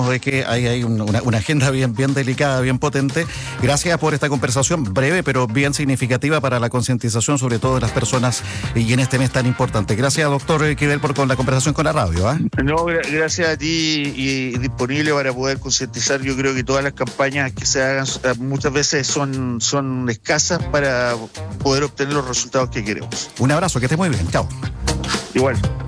sabemos de que hay una agenda bien delicada, bien potente. Gracias por esta conversación breve, pero bien significativa para la concientización, sobre todo de las personas y en este mes tan importante. Gracias, doctor Kibel, por con la conversación con la radio. No, gracias a ti, y disponible para poder concientizar. Yo creo que todas las campañas que se hagan muchas veces son escasas para poder obtener los resultados que queremos. Un abrazo, que esté muy bien. Chao. Igual.